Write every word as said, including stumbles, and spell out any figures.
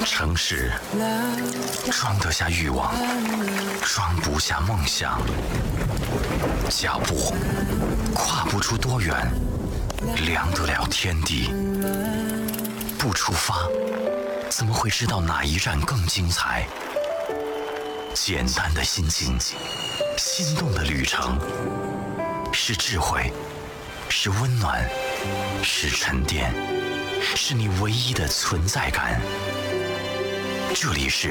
城市装得下欲望，装不下梦想。脚步跨不出多远，量得了天地。不出发，怎么会知道哪一站更精彩？简单的心境，心动的旅程，是智慧，是温暖，是沉淀，是你唯一的存在感。这里是